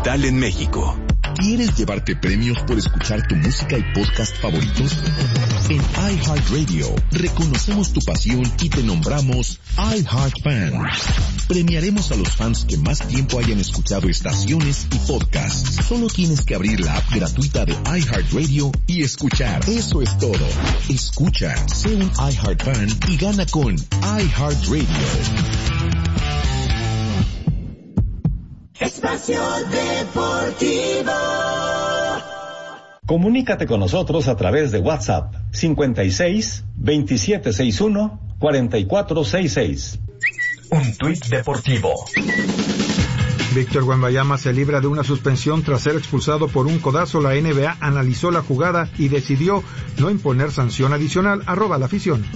digital en México. ¿Quieres llevarte premios por escuchar tu música y podcast favoritos? En iHeartRadio reconocemos tu pasión y te nombramos iHeartFan. Premiaremos a los fans que más tiempo hayan escuchado estaciones y podcasts. Solo tienes que abrir la app gratuita de iHeartRadio y escuchar. Eso es todo. Escucha, sé un iHeartFan y gana con iHeartRadio. Espacio Deportivo. Comunícate con nosotros a través de WhatsApp 56 2761 4466. Un tuit deportivo. Víctor Wembanyama se libra de una suspensión tras ser expulsado por un codazo. La NBA analizó la jugada y decidió no imponer sanción adicional. @la afición.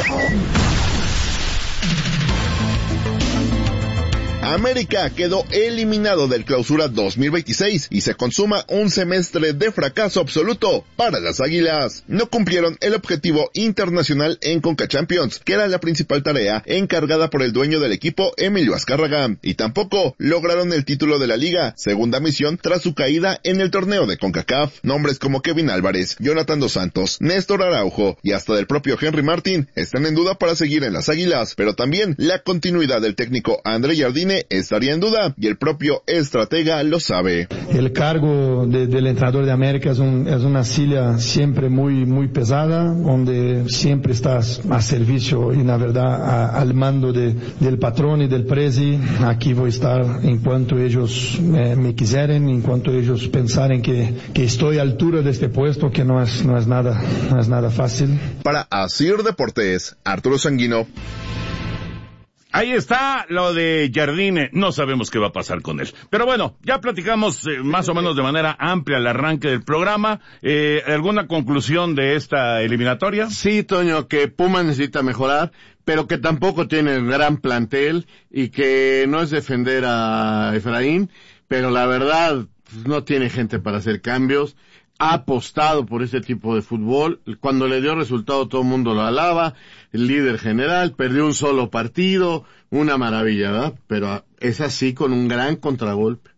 América quedó eliminado del Clausura 2026 y se consuma un semestre de fracaso absoluto para las Águilas. No cumplieron el objetivo internacional en Conca Champions, que era la principal tarea encargada por el dueño del equipo, Emilio Azcárraga, y tampoco lograron el título de la liga, segunda misión tras su caída en el torneo de CONCACAF. Nombres como Kevin Álvarez, Jonathan Dos Santos, Néstor Araujo y hasta del propio Henry Martin están en duda para seguir en las Águilas, pero también la continuidad del técnico André Jardine estaría en duda y el propio estratega lo sabe. El cargo del entrenador de América es una silla siempre muy pesada, donde siempre estás a servicio y la verdad al mando del patrón y del presi. Aquí voy a estar en cuanto ellos me quisieren, en cuanto ellos pensaren que estoy a altura de este puesto, que no es nada fácil. Para Asir Deportes, Arturo Sanguino. Ahí está lo de Jardine, no sabemos qué va a pasar con él. Pero bueno, ya platicamos más o menos de manera amplia el arranque del programa. ¿Alguna conclusión de esta eliminatoria? Sí, Toño, que Puma necesita mejorar, pero que tampoco tiene gran plantel y que no es defender a Efraín, pero la verdad no tiene gente para hacer cambios. Ha apostado por ese tipo de fútbol. Cuando le dio resultado todo el mundo lo alaba. El líder general perdió un solo partido. Una maravilla, ¿verdad? Pero es así con un gran contragolpe.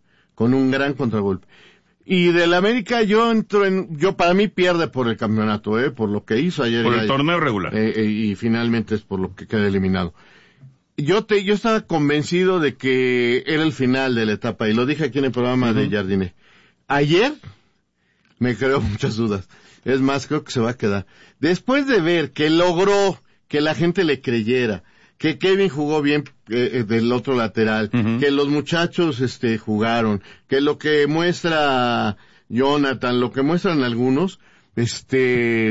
Y del América yo para mí pierde por el campeonato, por lo que hizo ayer. Por el torneo regular. Y finalmente es por lo que queda eliminado. Yo estaba convencido de que era el final de la etapa y lo dije aquí en el programa de Jardine. Ayer me creó muchas dudas. Es más, creo que se va a quedar. Después de ver que logró que la gente le creyera, que Kevin jugó bien del otro lateral, que los muchachos jugaron, que lo que muestra Jonathan, lo que muestran algunos, dices,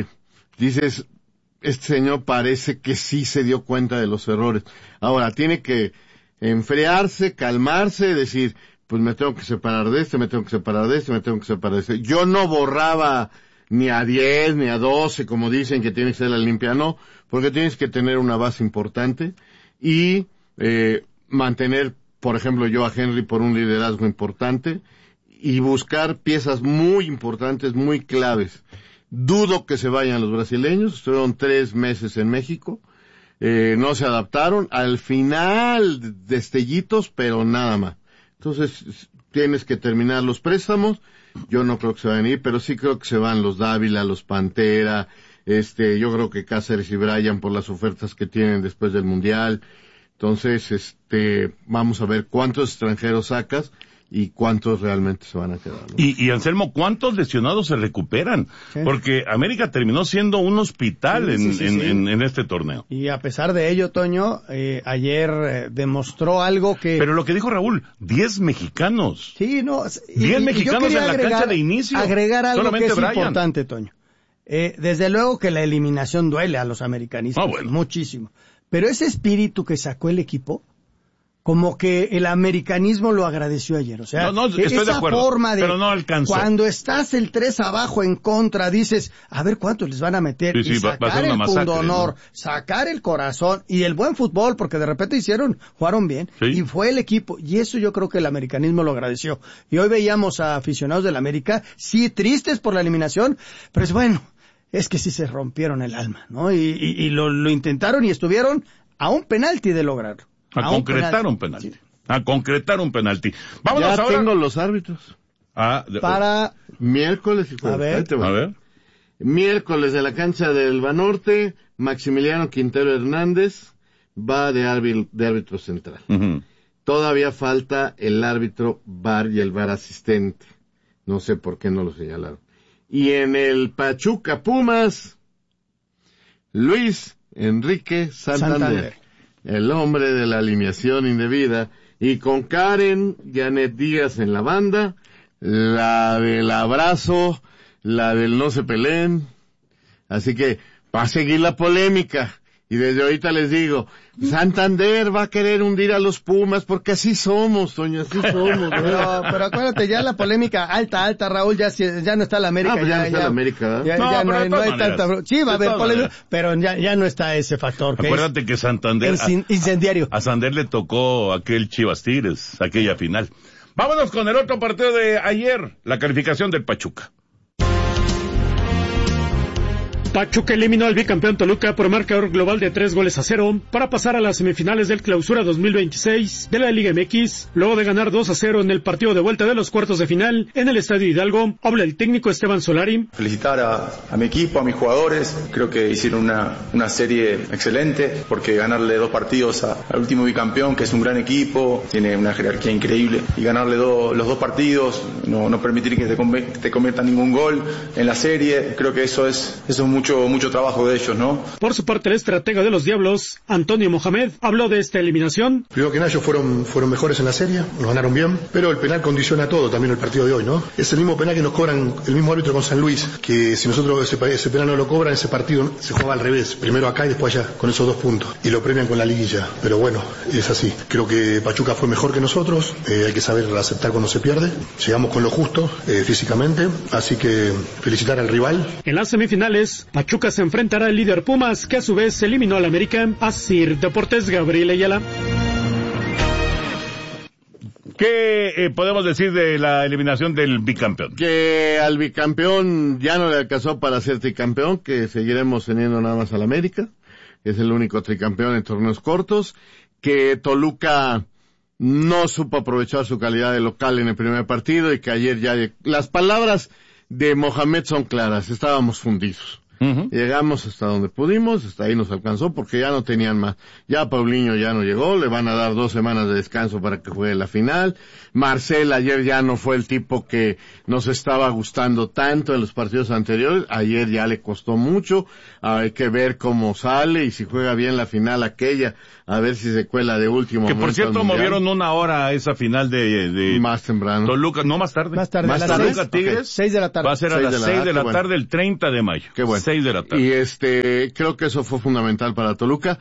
este señor parece que sí se dio cuenta de los errores. Ahora, tiene que enfriarse, calmarse, decir, pues me tengo que separar de este, me tengo que separar de este, me tengo que separar de este. Yo no borraba ni a 10, ni a 12, como dicen que tiene que ser la limpia, no, porque tienes que tener una base importante y mantener, por ejemplo, yo a Henry por un liderazgo importante y buscar piezas muy importantes, muy claves. Dudo que se vayan los brasileños, estuvieron 3 meses en México, no se adaptaron, al final destellitos, pero nada más. Entonces, tienes que terminar los préstamos. Yo no creo que se vayan a ir, pero sí creo que se van los Dávila, los Pantera, yo creo que Cáceres y Bryan por las ofertas que tienen después del Mundial. Entonces, vamos a ver cuántos extranjeros sacas y cuántos realmente se van a quedar, ¿no? Y Anselmo, ¿cuántos lesionados se recuperan? Sí. Porque América terminó siendo un hospital en este torneo. Y a pesar de ello, Toño, ayer demostró algo que... Pero lo que dijo Raúl, 10 mexicanos. Sí, no... 10 mexicanos en la cancha de inicio. Agregar algo solamente que es Bryan. Importante, Toño. Desde luego que la eliminación duele a los americanistas, muchísimo. Pero ese espíritu que sacó el equipo, como que el americanismo lo agradeció ayer. O sea, estoy de acuerdo, forma de, pero no alcanzó. Cuando estás el 3 abajo en contra, dices, a ver cuántos les van a meter, y sacar el pundonor, sacar el corazón, y el buen fútbol, porque de repente jugaron bien, y fue el equipo, y eso yo creo que el americanismo lo agradeció. Y hoy veíamos a aficionados del América, sí, tristes por la eliminación, pero es bueno, es que sí se rompieron el alma, ¿no? Y lo intentaron y estuvieron a un penalti de lograrlo. A concretar un penalti. a concretar un penalti. Vámonos ahora. Ya tengo los árbitros. Para miércoles y jueves. A ver. Miércoles de la cancha del Banorte, Maximiliano Quintero Hernández va de árbitro central. Uh-huh. Todavía falta el árbitro VAR y el VAR asistente. No sé por qué no lo señalaron. Y en el Pachuca Pumas, Luis Enrique Santander, el hombre de la alineación indebida, y con Karen Janet Díaz en la banda, la del abrazo, la del no se peleen. Así que va a seguir la polémica. Y desde ahorita les digo, Santander va a querer hundir a los Pumas porque así somos, Toño, así somos. Pero acuérdate, ya la polémica alta, Raúl, ya no está la América. Pues ya no está la América, ¿eh? Ya no hay tanta... Sí, va a haber polémica, pero ya no está ese factor. Acuérdate que Santander... incendiario. A Santander le tocó aquel Chivas Tigres, aquella final. Vámonos con el otro partido de ayer, la calificación del Pachuca. Pachuca eliminó al bicampeón Toluca por marcador global de 3-0 para pasar a las semifinales del Clausura 2026 de la Liga MX, luego de ganar 2-0 en el partido de vuelta de los cuartos de final en el Estadio Hidalgo. Habla el técnico Esteban Solari. Felicitar a mi equipo, a mis jugadores, creo que hicieron una serie excelente, porque ganarle 2 partidos al último bicampeón, que es un gran equipo, tiene una jerarquía increíble, y ganarle los 2 partidos, no permitir que te convierta ningún gol en la serie, creo que eso es mucho trabajo de ellos, ¿no? Por su parte, el estratega de los Diablos, Antonio Mohamed, habló de esta eliminación. Primero que nada, ellos fueron mejores en la serie, nos ganaron bien, pero el penal condiciona todo, también el partido de hoy, ¿no? Es el mismo penal que nos cobran el mismo árbitro con San Luis, que si nosotros ese penal no lo cobran, ese partido se jugaba al revés, primero acá y después allá, con esos 2 puntos, y lo premian con la liguilla, pero bueno, es así. Creo que Pachuca fue mejor que nosotros, hay que saber aceptar cuando se pierde, llegamos con lo justo, físicamente, así que felicitar al rival. En las semifinales, Pachuca se enfrentará al líder Pumas, que a su vez eliminó al América. Asir Deportes, Gabriel Ayala. ¿Qué podemos decir de la eliminación del bicampeón? Que al bicampeón ya no le alcanzó para ser tricampeón, que seguiremos teniendo nada más al América, es el único tricampeón en torneos cortos, que Toluca no supo aprovechar su calidad de local en el primer partido, y que ayer ya... Las palabras de Mohamed son claras, estábamos fundidos. Uh-huh. Llegamos hasta donde pudimos, hasta ahí nos alcanzó, porque ya no tenían más. Ya Paulinho ya no llegó, le van a dar 2 semanas de descanso para que juegue la final. Marcel ayer ya no fue el tipo que nos estaba gustando tanto en los partidos anteriores, ayer ya le costó mucho, hay que ver cómo sale y si juega bien la final aquella, a ver si se cuela de último. Que por cierto movieron 1 hora esa final de más temprano. Toluca, no más tarde. Más tarde. Toluca Tigres. 6 de la tarde. Va a ser a las 6 de la tarde el 30 de mayo. Qué bueno. 6 de la tarde. Y creo que eso fue fundamental para Toluca.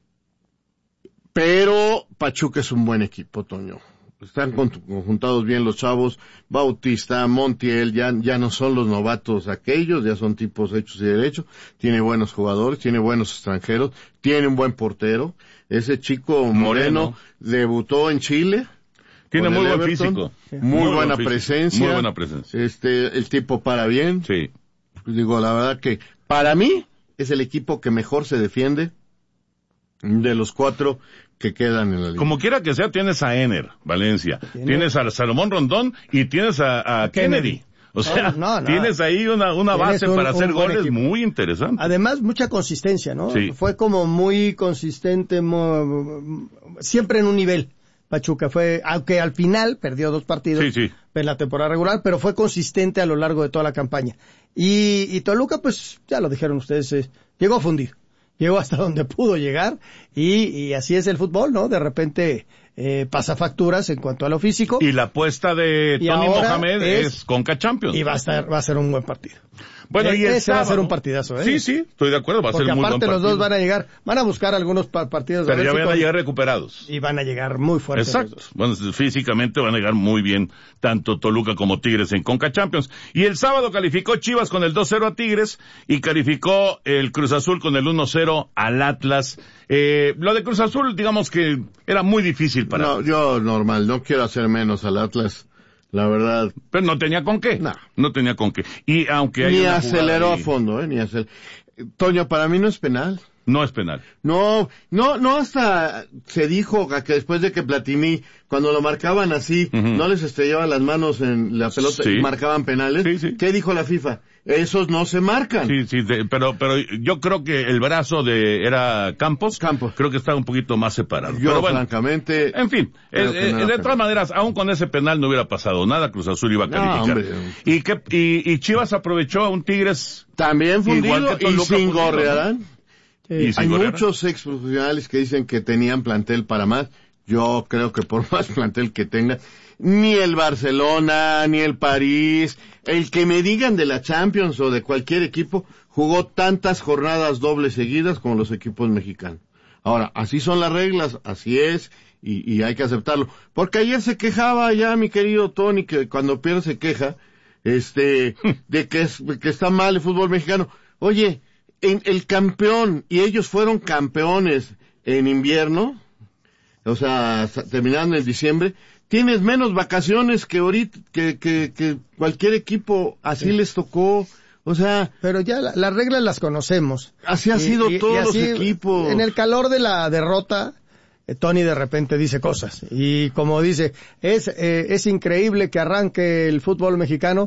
Pero Pachuca es un buen equipo, Toño. Están conjuntados bien los chavos. Bautista, Montiel, ya no son los novatos aquellos, ya son tipos hechos y derechos. Tiene buenos jugadores, tiene buenos extranjeros, tiene un buen portero. Ese chico Moreno debutó en Chile. Tiene muy buen físico. Muy buena presencia. Muy buena presencia. El tipo para bien. Sí. Digo, la verdad que para mí es el equipo que mejor se defiende de los 4 que quedan en la liga. Como quiera que sea, tienes a Ener, Valencia, tienes a Salomón Rondón y tienes a Kennedy. O sea, tienes ahí una base para hacer goles equipo. Muy interesante. Además, mucha consistencia, ¿no? Sí. Fue como muy consistente, siempre en un nivel. Pachuca aunque al final perdió 2 partidos en la temporada regular, pero fue consistente a lo largo de toda la campaña. Y Toluca, pues, ya lo dijeron ustedes, llegó a fundir. Llegó hasta donde pudo llegar y así es el fútbol, ¿no? De repente pasa facturas en cuanto a lo físico. Y la apuesta de Tony Mohamed es Conca Champions. Y va a ser un buen partido. Bueno, y ese va a ser un partidazo, ¿eh? Sí, estoy de acuerdo, va a ser muy buen partido. Porque aparte los dos van a buscar algunos partidos. Pero ya van a llegar recuperados. Y van a llegar muy fuertes. Exacto. Bueno, físicamente van a llegar muy bien tanto Toluca como Tigres en Conca Champions. Y el sábado calificó Chivas con el 2-0 a Tigres y calificó el Cruz Azul con el 1-0 al Atlas. Lo de Cruz Azul, digamos que era muy difícil para... No, yo normal, no quiero hacer menos al Atlas. La verdad. Pero no tenía con qué. No tenía con qué. Y aunque hay ni aceleró a fondo, ni aceleró. Toño, para mí no es penal. No es penal. No, hasta se dijo que después de que Platini, cuando lo marcaban así, no les estrellaban las manos en la pelota y marcaban penales. Sí. ¿Qué dijo la FIFA? Esos no se marcan. Sí, pero yo creo que el brazo era Campos. Creo que estaba un poquito más separado. Pero bueno, francamente. En fin, de todas maneras, aún con ese penal no hubiera pasado nada, Cruz Azul iba a calificar. Y Chivas aprovechó a un Tigres también fundido y sin Gorrearán. Hay muchos exprofesionales que dicen que tenían plantel para más. Yo creo que por más plantel que tenga, ni el Barcelona, ni el París, el que me digan de la Champions o de cualquier equipo, jugó tantas jornadas dobles seguidas como los equipos mexicanos. Ahora, así son las reglas, así es, y hay que aceptarlo. Porque ayer se quejaba ya mi querido Tony, que cuando pierde se queja, de que está mal el fútbol mexicano. Oye, el campeón, y ellos fueron campeones en invierno, o sea, terminando en diciembre, tienes menos vacaciones que ahorita, que cualquier equipo, así les tocó, o sea. Pero ya las reglas las conocemos. Así ha sido todos los equipos. En el calor de la derrota, Tony de repente dice cosas, y como dice, es increíble que arranque el fútbol mexicano,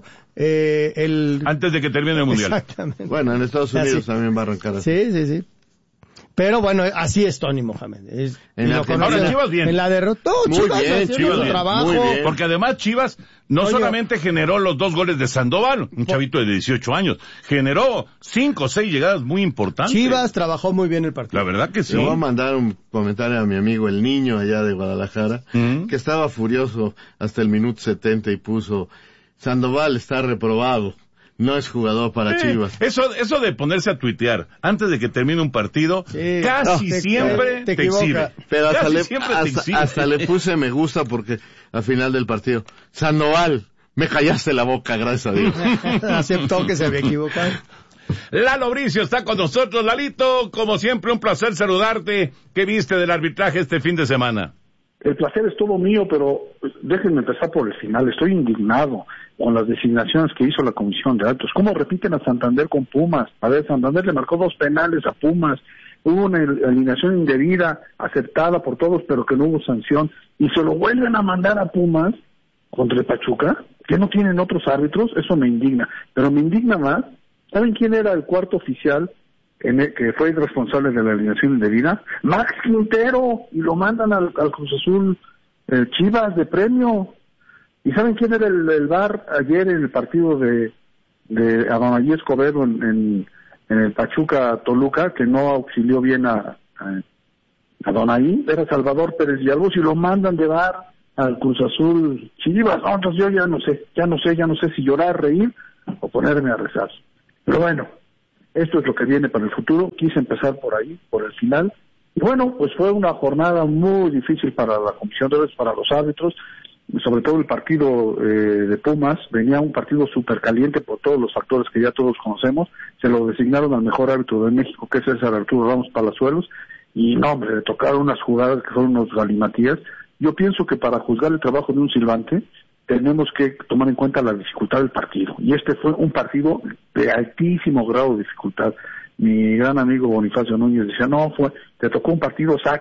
antes de que termine el Mundial. Exactamente. Bueno, en Estados Unidos también va a arrancar así. Sí. Pero bueno, así es Tony Mohamed. Ahora Chivas bien. En la derrota, Chivas bien. Trabajo. Muy bien. Porque además Chivas solamente generó los 2 goles de Sandoval, un chavito de 18 años, generó 5 o 6 llegadas muy importantes. Chivas trabajó muy bien el partido. La verdad que sí. Le voy a mandar un comentario a mi amigo el Niño allá de Guadalajara, que estaba furioso hasta el minuto 70 y puso: Sandoval está reprobado. No es jugador para Chivas. Eso de ponerse a tuitear antes de que termine un partido, casi siempre te exhibe. Pero hasta le puse me gusta porque al final del partido, Sandoval, me callaste la boca, gracias a Dios. Aceptó que se había equivocado. Lalo Bricio está con nosotros. Lalito, como siempre, un placer saludarte. ¿Qué viste del arbitraje este fin de semana? El placer es todo mío, pero déjenme empezar por el final. Estoy indignado con las designaciones que hizo la Comisión de Árbitros. ¿Cómo repiten a Santander con Pumas? A ver, Santander le marcó 2 penales a Pumas. Hubo una alineación indebida aceptada por todos, pero que no hubo sanción. Y se lo vuelven a mandar a Pumas contra el Pachuca, que no tienen otros árbitros. Eso me indigna. Pero me indigna más. ¿Saben quién era el cuarto oficial que fue el responsable de la alineación indebida? Max Quintero, y lo mandan al Cruz Azul Chivas de premio. ¿Y saben quién era el VAR ayer en el partido de Adonayé Escobedo en el Pachuca Toluca, que no auxilió bien a Adonayé? Era Salvador Pérez Villalobos, y lo mandan de VAR al Cruz Azul Chivas. No, entonces yo ya no sé si llorar, reír o ponerme a rezar. Pero bueno, esto es lo que viene para el futuro. Quise empezar por ahí, por el final. Y bueno, pues fue una jornada muy difícil para la Comisión de Árbitros, para los árbitros, sobre todo el partido de Pumas. Venía un partido súper caliente por todos los factores que ya todos conocemos. Se lo designaron al mejor árbitro de México, que es César Arturo Ramos Palazuelos, y no, hombre, le tocaron unas jugadas que son unos galimatías. Yo pienso que para juzgar el trabajo de un silbante tenemos que tomar en cuenta la dificultad del partido, y este fue un partido de altísimo grado de dificultad. Mi gran amigo Bonifacio Núñez decía, te tocó un partido